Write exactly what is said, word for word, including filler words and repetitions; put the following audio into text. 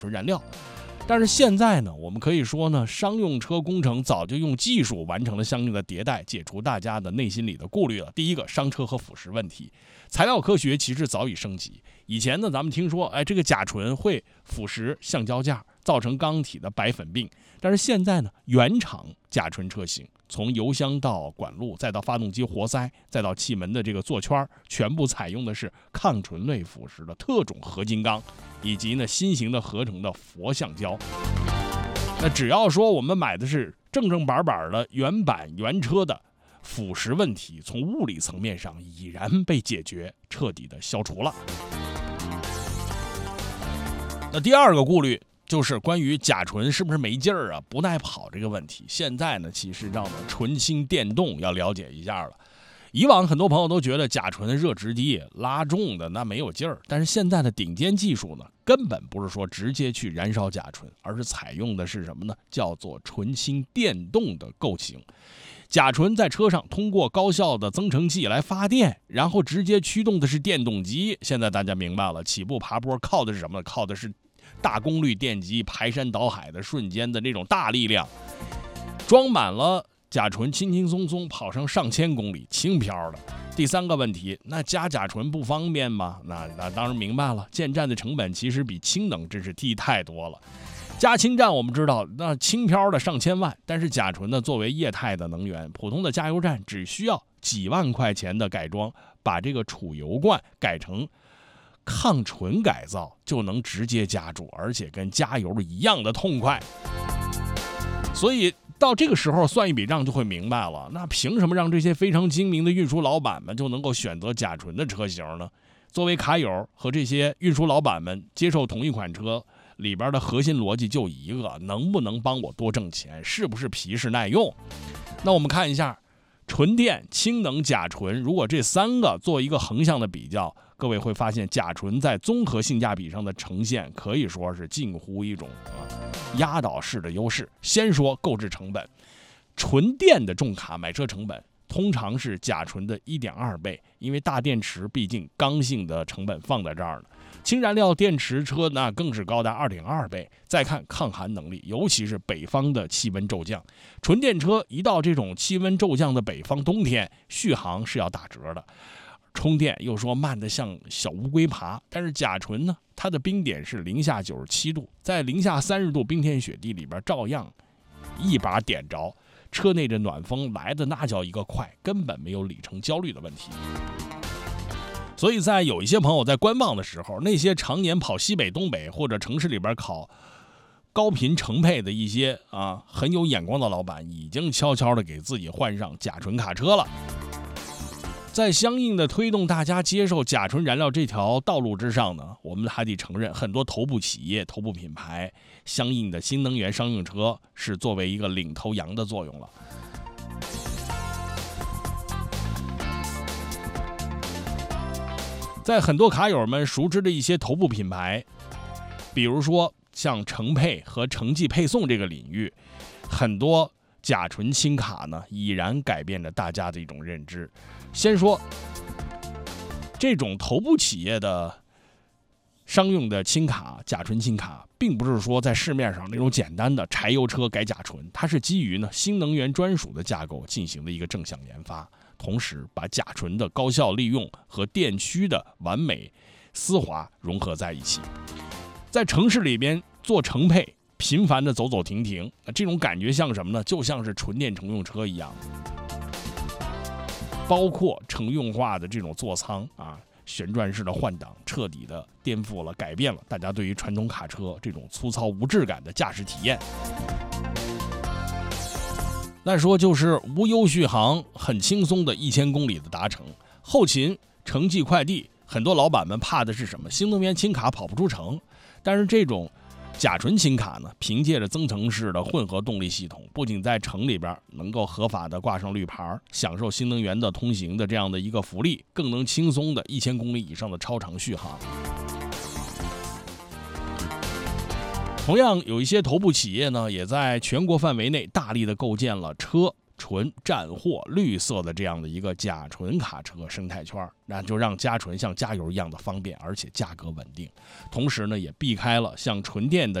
纯燃料。但是现在呢，我们可以说呢，商用车工程早就用技术完成了相应的迭代，解除大家的内心里的顾虑了。第一个，商车和腐蚀问题，材料科学其实早已升级。以前呢，咱们听说，哎，这个甲醇会腐蚀橡胶件，造成钢体的白粉病。但是现在呢，原厂甲醇车型，从油箱到管路，再到发动机活塞，再到气门的这个座圈，全部采用的是抗醇类腐蚀的特种合金钢，以及呢新型的合成的佛橡胶。那只要说我们买的是正正板板的原版原车的，腐蚀问题从物理层面上已然被解决，彻底的消除了。那第二个顾虑就是关于甲醇是不是没劲儿啊，不耐跑这个问题。现在呢，其实让我们纯氢电动要了解一下了。以往很多朋友都觉得甲醇热值低，拉重的那没有劲儿，但是现在的顶尖技术呢，根本不是说直接去燃烧甲醇，而是采用的是什么呢？叫做纯氢电动的构型。甲醇在车上通过高效的增程器来发电，然后直接驱动的是电动机。现在大家明白了，起步爬坡靠的是什么？靠的是大功率电机排山倒海的瞬间的那种大力量，装满了甲醇，轻轻松松跑上上千公里，轻飘的。第三个问题，那加甲醇不方便吗？那那当然明白了，建站的成本其实比氢能真是低太多了。加氢站我们知道，那轻飘的上千万，但是甲醇呢，作为液态的能源，普通的加油站只需要几万块钱的改装，把这个储油罐改成抗醇改造，就能直接加注，而且跟加油一样的痛快。所以到这个时候算一笔账就会明白了，那凭什么让这些非常精明的运输老板们就能够选择甲醇的车型呢？作为卡友和这些运输老板们接受同一款车，里边的核心逻辑就一个，能不能帮我多挣钱，是不是皮实耐用。那我们看一下纯电、氢能、甲醇，如果这三个做一个横向的比较，各位会发现甲醇在综合性价比上的呈现可以说是近乎一种、啊、压倒式的优势。先说购置成本，纯电的重卡买车成本通常是甲醇的 一点二 倍，因为大电池毕竟刚性的成本放在这儿呢。氢燃料电池车那更是高达 二点二 倍。再看抗寒能力，尤其是北方的气温骤降，纯电车一到这种气温骤降的北方冬天，续航是要打折的。充电又说慢得像小乌龟爬，但是甲醇呢，它的冰点是零下九十七度，在零下三十度冰天雪地里边照样一把点着，车内的暖风来的那叫一个快，根本没有里程焦虑的问题。所以在有一些朋友在观望的时候，那些常年跑西北东北或者城市里边考高频乘配的一些啊很有眼光的老板，已经悄悄的给自己换上甲醇卡车了。在相应的推动大家接受甲醇燃料这条道路之上呢，我们还得承认很多头部企业、头部品牌相应的新能源商用车是作为一个领头羊的作用了。在很多卡友们熟知的一些头部品牌，比如说像乘配和城际配送这个领域，很多甲醇氢卡呢已然改变了大家的一种认知。先说这种头部企业的商用的氢卡，甲醇氢卡，并不是说在市面上那种简单的柴油车改甲醇，它是基于呢新能源专属的架构进行的一个正向研发，同时把甲醇的高效利用和电驱的完美丝滑融合在一起，在城市里边做乘配，频繁的走走停停，这种感觉像什么呢？就像是纯电乘用车一样，包括乘用化的这种座舱啊，旋转式的换挡，彻底的颠覆了、改变了大家对于传统卡车这种粗糙无质感的驾驶体验。那说就是无忧续航，很轻松的一千公里的达成。后勤、城际快递，很多老板们怕的是什么？新能源氢卡跑不出城，但是这种甲醇氢卡呢，凭借着增程式的混合动力系统，不仅在城里边能够合法的挂上绿牌，享受新能源的通行的这样的一个福利，更能轻松的一千公里以上的超长续航。同样，有一些头部企业呢，也在全国范围内大力的构建了车纯、战货、绿色的这样的一个甲醇卡车生态圈，那就让加醇像加油一样的方便，而且价格稳定。同时呢，也避开了像纯电的